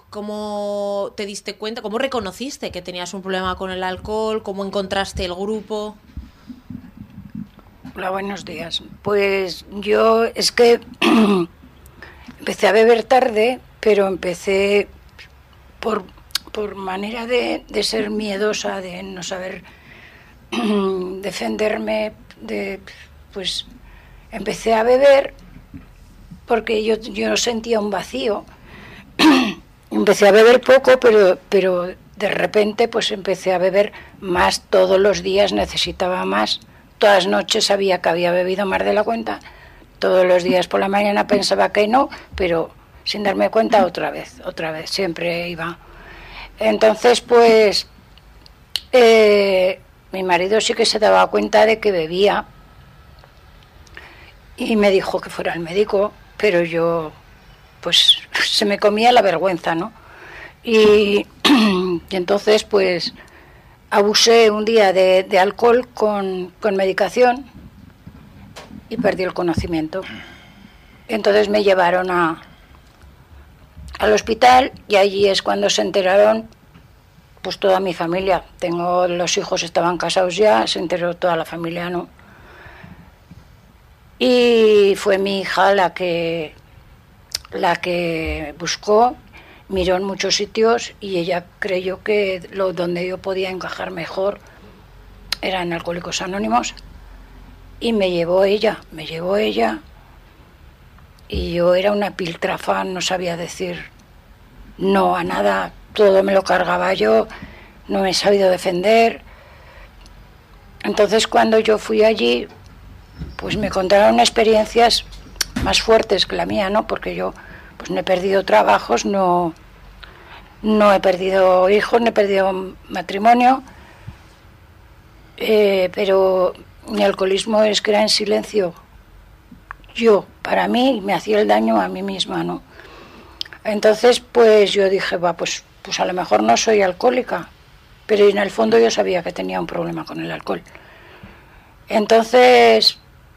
¿Cómo te diste cuenta? ¿Cómo reconociste que tenías un problema con el alcohol? ¿Cómo encontraste el grupo? Hola, buenos días. Pues yo es que empecé a beber tarde, pero empecé por, por manera de ser miedosa, de no saber defenderme, pues empecé a beber porque yo sentía un vacío. Empecé a beber poco, pero de repente pues empecé a beber más todos los días, necesitaba más. Todas las noches sabía que había bebido más de la cuenta. Todos los días por la mañana pensaba que no, pero sin darme cuenta otra vez, siempre iba. Entonces pues mi marido sí que se daba cuenta de que bebía y me dijo que fuera al médico, pero yo pues se me comía la vergüenza, ¿no? Y, y entonces pues abusé un día de alcohol con medicación y perdí el conocimiento. Entonces me llevaron al hospital y allí es cuando se enteraron pues toda mi familia. Tengo los hijos, estaban casados ya, se enteró toda la familia, ¿no? Y fue mi hija la que buscó, miró en muchos sitios y ella creyó que donde yo podía encajar mejor era en Alcohólicos Anónimos y me llevó ella y yo era una piltrafa, no sabía decir no a nada, todo me lo cargaba yo, no me he sabido defender. Entonces cuando yo fui allí, pues me contaron experiencias más fuertes que la mía, ¿no? Porque yo pues no he perdido trabajos, no he perdido hijos, no he perdido matrimonio, pero mi alcoholismo es que era en silencio. Yo, para mí, me hacía el daño a mí misma, ¿no? Entonces, pues yo dije, pues a lo mejor no soy alcohólica, pero en el fondo yo sabía que tenía un problema con el alcohol. Entonces,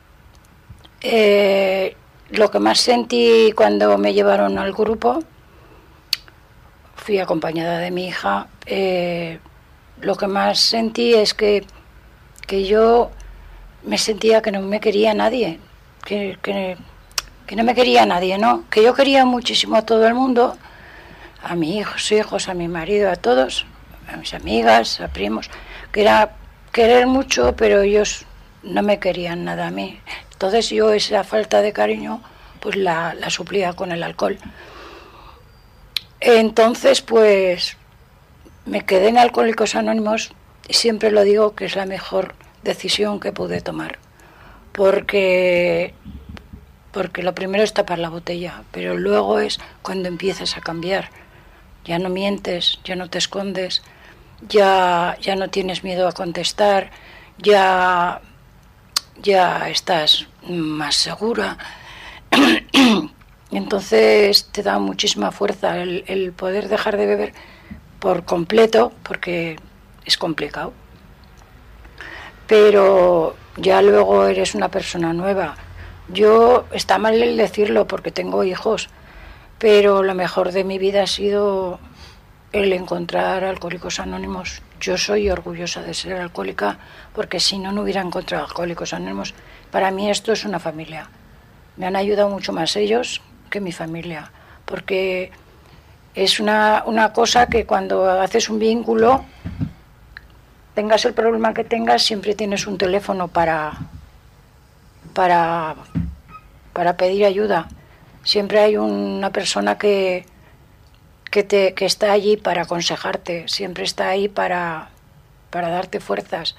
lo que más sentí cuando me llevaron al grupo, fui acompañada de mi hija, lo que más sentí es que yo me sentía que no me quería nadie, que no me quería nadie, ¿no? Que yo quería muchísimo a todo el mundo, a mis hijos, a mi marido, a todos, a mis amigas, a primos, que era querer mucho, pero ellos no me querían nada a mí. Entonces yo esa falta de cariño pues la suplía con el alcohol. Entonces pues me quedé en Alcohólicos Anónimos y siempre lo digo que es la mejor decisión que pude tomar, porque lo primero es tapar la botella, pero luego es cuando empiezas a cambiar. Ya no mientes, ya no te escondes, ya no tienes miedo a contestar, ya estás más segura. Entonces te da muchísima fuerza el poder dejar de beber por completo, porque es complicado. Pero ya luego eres una persona nueva. Yo, está mal el decirlo porque tengo hijos, pero lo mejor de mi vida ha sido el encontrar Alcohólicos Anónimos. Yo soy orgullosa de ser alcohólica porque si no, no hubiera encontrado Alcohólicos Anónimos. Para mí esto es una familia. Me han ayudado mucho más ellos que mi familia, porque es una cosa que cuando haces un vínculo, tengas el problema que tengas, siempre tienes un teléfono para pedir ayuda. Siempre hay una persona que está allí para aconsejarte, siempre está ahí para darte fuerzas.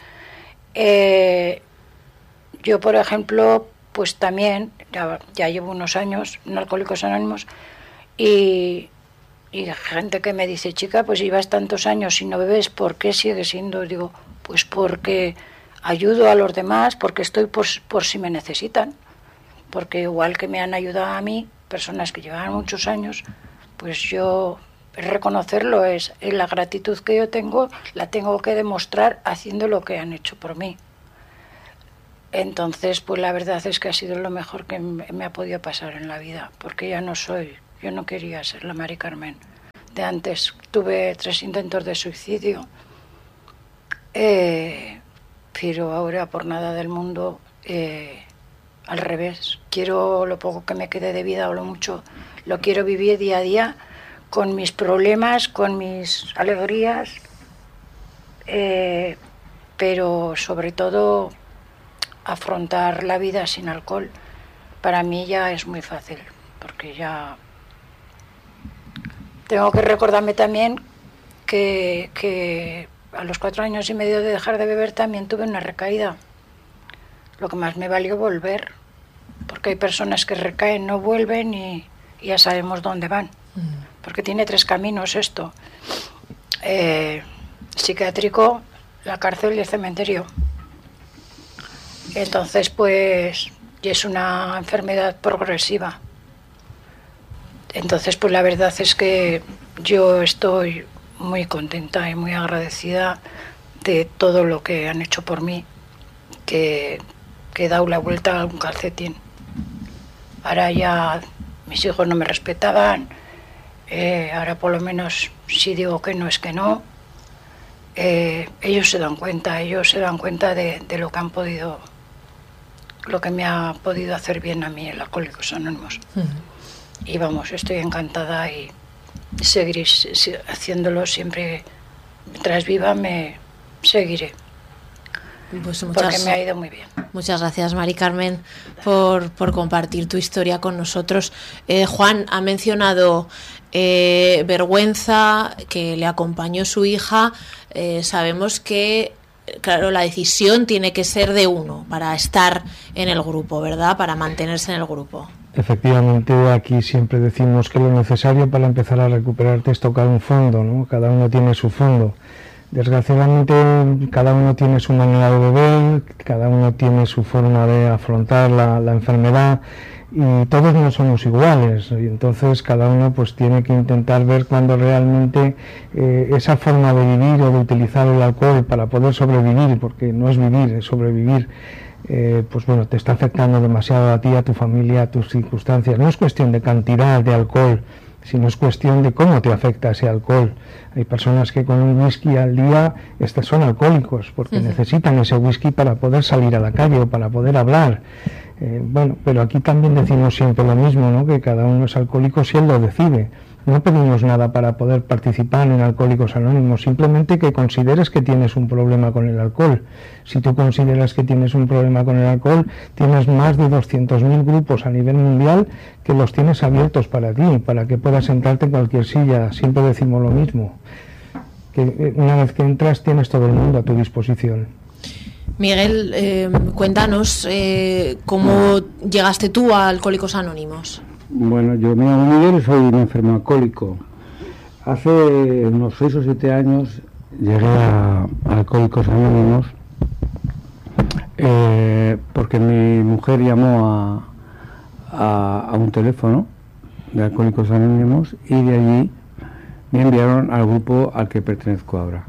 Yo, por ejemplo, pues también, ya llevo unos años en Alcohólicos Anónimos y gente que me dice, chica, pues llevas tantos años y no bebes, ¿por qué sigues siendo? Digo, pues porque ayudo a los demás, porque estoy por si me necesitan, porque igual que me han ayudado a mí, personas que llevan muchos años, pues yo reconocerlo, es la gratitud que yo tengo, la tengo que demostrar haciendo lo que han hecho por mí. Entonces, pues la verdad es que ha sido lo mejor que me ha podido pasar en la vida, porque yo no quería ser la Mari Carmen. de antes. Tuve 3 intentos de suicidio, pero ahora por nada del mundo, al revés. Quiero lo poco que me quede de vida o lo mucho, lo quiero vivir día a día con mis problemas, con mis alegrías, pero sobre todo afrontar la vida sin alcohol. Para mí ya es muy fácil, porque ya tengo que recordarme también que a los 4 años y medio de dejar de beber también tuve una recaída. Lo que más me valió volver, porque hay personas que recaen, no vuelven y ya sabemos dónde van, porque tiene 3 caminos esto: psiquiátrico, la cárcel y el cementerio. Entonces, pues, y es una enfermedad progresiva. Entonces, pues la verdad es que yo estoy muy contenta y muy agradecida de todo lo que han hecho por mí, que he dado la vuelta a un calcetín. Ahora ya mis hijos no me respetaban, ahora por lo menos si digo que no es que no. Ellos se dan cuenta de lo que han podido, lo que me ha podido hacer bien a mí el Alcohólicos Anónimos. Y vamos, estoy encantada y seguiré haciéndolo siempre. Mientras viva me seguiré. Pues porque me ha ido muy bien. Muchas gracias, Mari Carmen, por compartir tu historia con nosotros. Juan ha mencionado vergüenza, que le acompañó su hija. Sabemos que, claro, la decisión tiene que ser de uno para estar en el grupo, ¿verdad? Para mantenerse en el grupo. Efectivamente, aquí siempre decimos que lo necesario para empezar a recuperarte es tocar un fondo, ¿no? Cada uno tiene su fondo. Desgraciadamente, cada uno tiene su manera de beber, cada uno tiene su forma de afrontar la enfermedad, y todos no somos iguales, y entonces cada uno pues tiene que intentar ver cuando realmente esa forma de vivir o de utilizar el alcohol para poder sobrevivir, porque no es vivir, es sobrevivir, pues bueno, te está afectando demasiado a ti, a tu familia, a tus circunstancias. No es cuestión de cantidad de alcohol, sino es cuestión de cómo te afecta ese alcohol. Hay personas que con un whisky al día son alcohólicos, porque necesitan ese whisky para poder salir a la calle o para poder hablar. Bueno, pero aquí también decimos siempre lo mismo, ¿no? Que cada uno es alcohólico si él lo decide. No pedimos nada para poder participar en Alcohólicos Anónimos, simplemente que consideres que tienes un problema con el alcohol. Si tú consideras que tienes un problema con el alcohol, tienes más de 200.000 grupos a nivel mundial que los tienes abiertos para ti, para que puedas sentarte en cualquier silla. Siempre decimos lo mismo, que una vez que entras tienes todo el mundo a tu disposición. Miguel, cuéntanos cómo llegaste tú a Alcohólicos Anónimos. Bueno, yo me llamo Miguel, soy un enfermo alcohólico. Hace unos 6 o 7 años llegué a Alcohólicos Anónimos porque mi mujer llamó a un teléfono de Alcohólicos Anónimos y de allí me enviaron al grupo al que pertenezco ahora.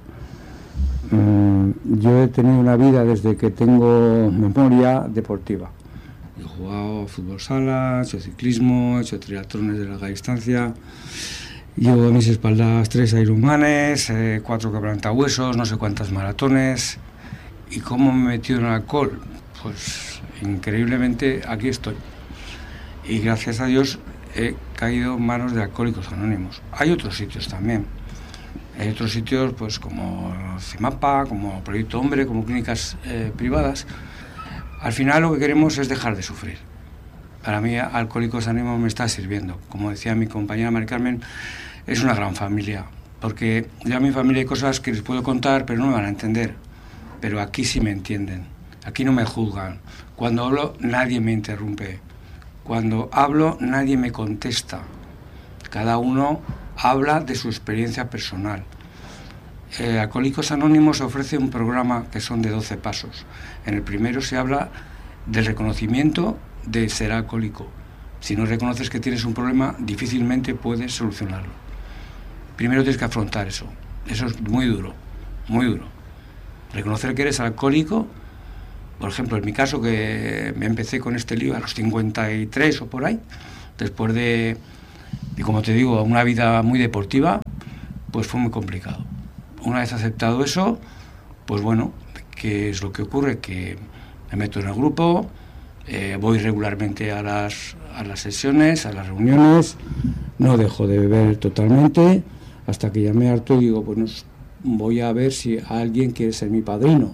Yo he tenido una vida desde que tengo memoria deportiva. He jugado fútbol sala, he hecho ciclismo, he hecho triatlones de larga distancia. Llevo a mis espaldas 3 Ironmanes, 4 quebrantahuesos, no sé cuántas maratones. ¿Y cómo me he metido en el alcohol? Pues increíblemente aquí estoy. Y gracias a Dios he caído en manos de Alcohólicos Anónimos. Hay otros sitios también. Hay otros sitios pues como CIMAPA, como Proyecto Hombre, como clínicas privadas. Al final lo que queremos es dejar de sufrir. Para mí Alcohólicos Anónimos me está sirviendo. Como decía mi compañera Mari Carmen, es una gran familia. Porque ya en mi familia hay cosas que les puedo contar, pero no me van a entender. Pero aquí sí me entienden. Aquí no me juzgan. Cuando hablo nadie me interrumpe. Cuando hablo nadie me contesta. Cada uno habla de su experiencia personal. Alcohólicos Anónimos ofrece un programa que son de 12 pasos. En el primero se habla del reconocimiento de ser alcohólico. Si no reconoces que tienes un problema, difícilmente puedes solucionarlo. Primero tienes que afrontar eso. Eso es muy duro, muy duro. Reconocer que eres alcohólico, por ejemplo, en mi caso, que me empecé con este lío a los 53 o por ahí, después de como te digo, una vida muy deportiva. pues fue muy complicado. Una vez aceptado eso, pues bueno, ¿qué es lo que ocurre? Que me meto en el grupo, voy regularmente a las sesiones, a las reuniones, no dejo de beber totalmente, hasta que ya me harto y digo, pues voy a ver si alguien quiere ser mi padrino.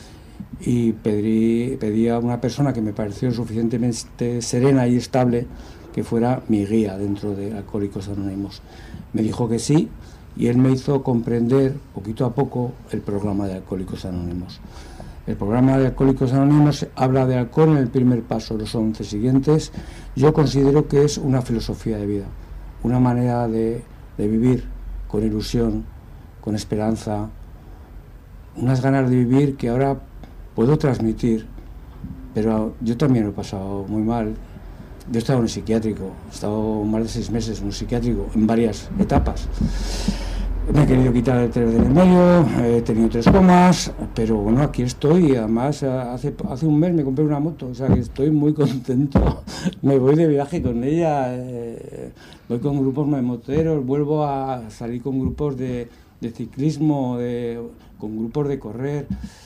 Y pedí a una persona que me pareció suficientemente serena y estable que fuera mi guía dentro de Alcohólicos Anónimos. Me dijo que sí, y él me hizo comprender poquito a poco el programa de Alcohólicos Anónimos. El programa de Alcohólicos Anónimos habla de alcohol en el primer paso, los 11 siguientes. Yo considero que es una filosofía de vida, una manera de vivir con ilusión, con esperanza, unas ganas de vivir que ahora puedo transmitir, pero yo también lo he pasado muy mal. Yo he estado en un psiquiátrico, he estado más de 6 meses en un psiquiátrico, en varias etapas. Me he querido quitar el 3 del medio, he tenido 3 comas, pero bueno, aquí estoy. Además, hace un mes me compré una moto, o sea que estoy muy contento. Me voy de viaje con ella, voy con grupos moteros, vuelvo a salir con grupos de ciclismo, con grupos de correr.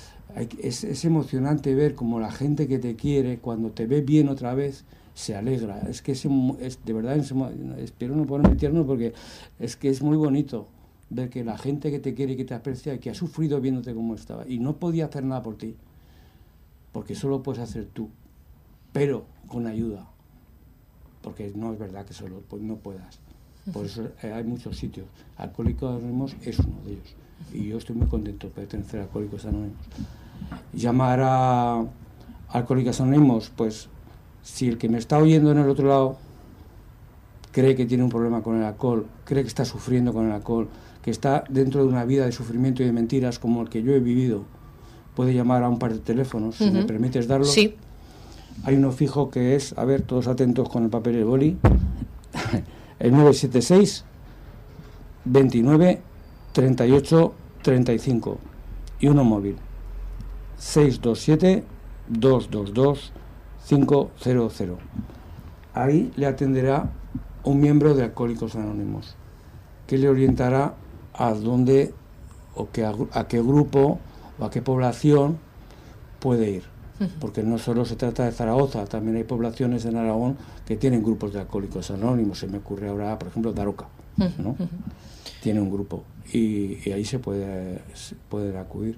Es emocionante ver cómo la gente que te quiere, cuando te ve bien otra vez, se alegra. Es que de verdad, espero no ponerme tierno, porque es que es muy bonito ver que la gente que te quiere y que te aprecia y que ha sufrido viéndote como estaba y no podía hacer nada por ti, porque solo puedes hacer tú, pero con ayuda, porque no es verdad que solo no puedas. Por eso hay muchos sitios. Alcohólicos Anónimos es uno de ellos, y yo estoy muy contento de pertenecer a Alcohólicos Anónimos. Llamar a Alcohólicos Anónimos, pues si el que me está oyendo en el otro lado cree que tiene un problema con el alcohol, cree que está sufriendo con el alcohol, que está dentro de una vida de sufrimiento y de mentiras como el que yo he vivido, puede llamar a un par de teléfonos, si me permites darlo. Sí. Hay uno fijo que es, a ver, todos atentos con el papel y el boli, el 976 29 38 35, y uno móvil, 627 222 500. Ahí le atenderá un miembro de Alcohólicos Anónimos, que le orientará a dónde o a qué grupo o a qué población puede ir. Porque no solo se trata de Zaragoza, también hay poblaciones en Aragón que tienen grupos de Alcohólicos Anónimos. Se me ocurre ahora, por ejemplo, Daroca, ¿no? Tiene un grupo, y ahí se puede acudir.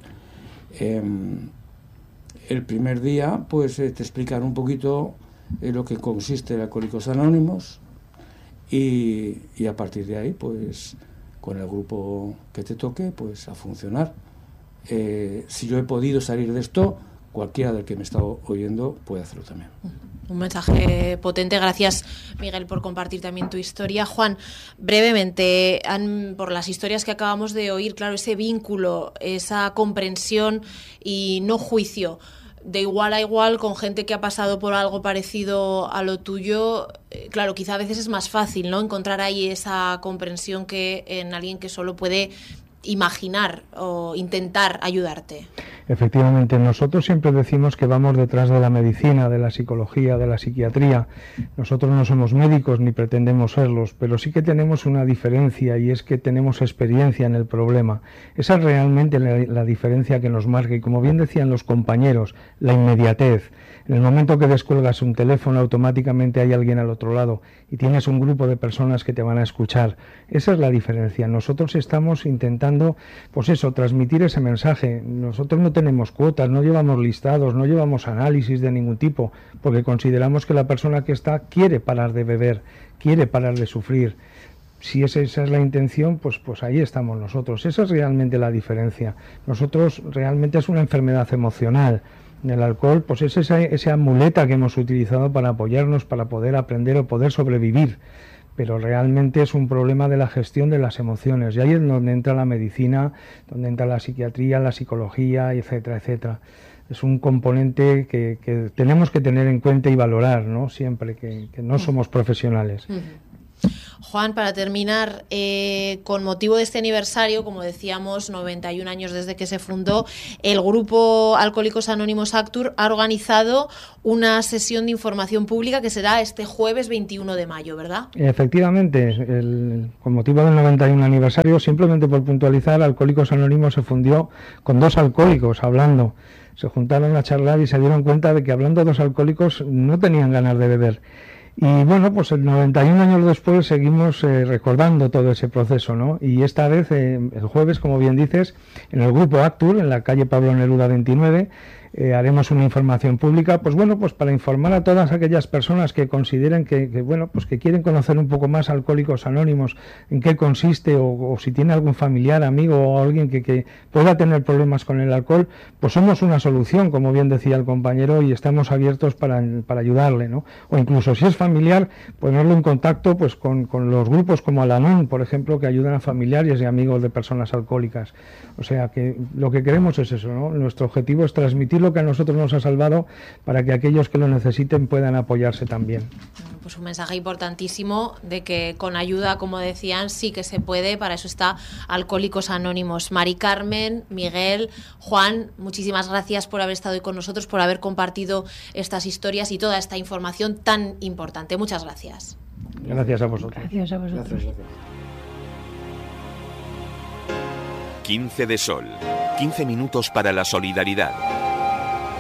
El primer día, pues te explican un poquito lo que consiste el Alcohólicos Anónimos, y a partir de ahí, pues con el grupo que te toque, pues a funcionar. Si yo he podido salir de esto, cualquiera del que me está oyendo puede hacerlo también. Un mensaje potente. Gracias, Miguel, por compartir también tu historia. Juan, brevemente, por las historias que acabamos de oír, claro, ese vínculo, esa comprensión y no juicio, de igual a igual con gente que ha pasado por algo parecido a lo tuyo, claro, quizá a veces es más fácil, ¿no?, encontrar ahí esa comprensión que en alguien que solo puede imaginar o intentar ayudarte. Efectivamente, nosotros siempre decimos que vamos detrás de la medicina, de la psicología, de la psiquiatría. Nosotros no somos médicos ni pretendemos serlos, pero sí que tenemos una diferencia, y es que tenemos experiencia en el problema. Esa es realmente la diferencia que nos marca, y como bien decían los compañeros, la inmediatez. En el momento que descuelgas un teléfono, automáticamente hay alguien al otro lado y tienes un grupo de personas que te van a escuchar. Esa es la diferencia. Nosotros estamos intentando, pues eso, transmitir ese mensaje. Nosotros no tenemos cuotas, no llevamos listados, no llevamos análisis de ningún tipo, porque consideramos que la persona que está quiere parar de beber, quiere parar de sufrir. Si esa es la intención, pues ahí estamos nosotros. Esa es realmente la diferencia. Nosotros realmente es una enfermedad emocional. El alcohol, pues es esa muleta que hemos utilizado para apoyarnos, para poder aprender o poder sobrevivir, pero realmente es un problema de la gestión de las emociones, y ahí es donde entra la medicina, donde entra la psiquiatría, la psicología, etcétera, etcétera. Es un componente que tenemos que tener en cuenta y valorar, ¿no?, siempre que no somos profesionales. Juan, para terminar, con motivo de este aniversario, como decíamos, 91 años desde que se fundó, el grupo Alcohólicos Anónimos Actur ha organizado una sesión de información pública que será este jueves 21 de mayo, ¿verdad? Efectivamente, con motivo del 91 aniversario, simplemente por puntualizar, Alcohólicos Anónimos se fundió con 2 alcohólicos hablando. Se juntaron a charlar y se dieron cuenta de que hablando 2 alcohólicos no tenían ganas de beber. Y bueno, pues 91 años después seguimos recordando todo ese proceso, ¿no? Y esta vez, el jueves, como bien dices, en el grupo Actur, en la calle Pablo Neruda 29, haremos una información pública, pues bueno, pues para informar a todas aquellas personas que consideren que bueno, pues que quieren conocer un poco más Alcohólicos Anónimos, en qué consiste, o si tiene algún familiar, amigo o alguien que pueda tener problemas con el alcohol, pues somos una solución, como bien decía el compañero, y estamos abiertos para ayudarle, ¿no? O incluso si es familiar, ponerlo en contacto pues con los grupos como Al-Anon, por ejemplo, que ayudan a familiares y amigos de personas alcohólicas. O sea que lo que queremos es eso, ¿no? Nuestro objetivo es transmitir lo que a nosotros nos ha salvado para que aquellos que lo necesiten puedan apoyarse también. Pues un mensaje importantísimo de que con ayuda, como decían, sí que se puede. Para eso está Alcohólicos Anónimos. Mari Carmen, Miguel, Juan, muchísimas gracias por haber estado hoy con nosotros, por haber compartido estas historias y toda esta información tan importante. Muchas gracias. Gracias a vosotros. Gracias a vosotros. Gracias. 15 de Sol. 15 minutos para la solidaridad.